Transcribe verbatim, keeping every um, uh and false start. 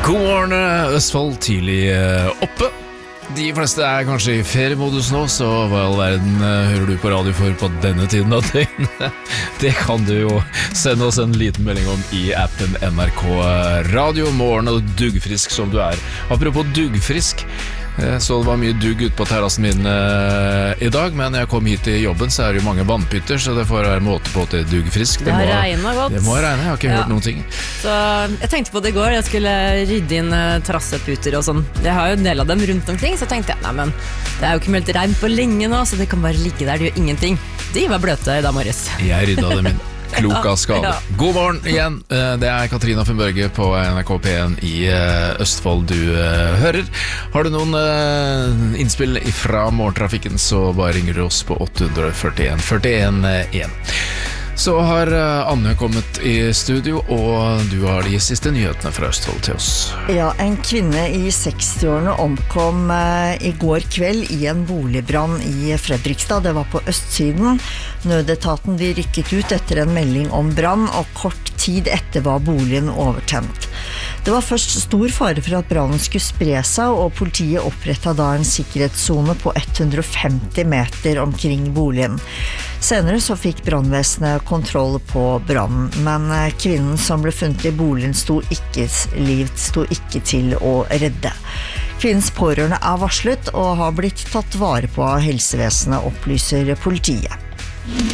God morgen, Østfold, tidlig oppe. De fleste er kanskje i feriemodus nå, så hva i all verden hører du på radio for på denne tiden av døgnet? Det kan du jo sende oss en liten melding om i appen N R K Radio Morgen, og duggfrisk som du er. Apropos duggfrisk, så det var mye dugg ut på terrassen min uh, i dag, men jeg kom hit i jobben, så er det jo mange vannpytter, så det får være måte på til duggfrisk. Det, det har regnet godt. Det må regne, jeg har ikke ja. hørt noen ting. Så jeg tenkte på det i går, jeg skulle rydde inn uh, terrasseputer og sånn. Jeg har jo en del av dem rundt omkring, så tenkte jeg, nei, men det er jo ikke meldt regn på lenge nå, så det kan bare ligge der, det gjør ingenting. De var bløte i dag morges. Jeg rydda dem inn. Klok av skade. God morgen igjen. Det er Katrina Finn Børge på N R K P en i Østfold du hører. Har du noen innspill fra morgentrafikken, så bare ringer du oss på åtte ført en førtien en. Så har Anne kommet i studio, og du har de siste nyhetene fra Østfold til oss. Ja, en kvinne i sekstiårene omkom i går kveld i en boligbrann i Fredrikstad. Det var på østsiden. Nødetaten de rykket ut etter en melding om brann, og kort tid etter var boligen overtent. Det var først stor fare for at brannen skulle spre seg, og politiet opprettet da en sikkerhetszone på hundre og femti meter omkring boligen. Senere så fikk brannvesenet kontroll på brannen, men kvinnen som ble funnet i boligen sto ikke, liv sto ikke til å redde. Kvinnens pårørende er varslet og har blitt tatt vare på av helsevesenet, opplyser politiet.